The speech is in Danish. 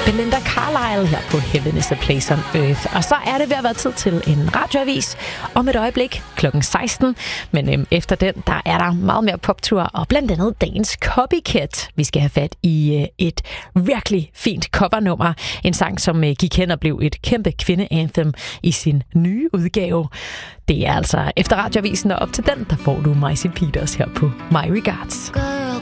Belinda Carlisle her på Heaven is a Place on Earth. Og så er det ved at være tid til en radioavis om et øjeblik klokken 16. Men efter den, der er der meget mere poptur og blandt andet dagens Copycat. Vi skal have fat i et virkelig fint covernummer. En sang, som gik hen og blev et kæmpe kvinde-anthem i sin nye udgave. Det er altså efter radioavisen, og op til den, der får du Maisie Peters her på My Regards.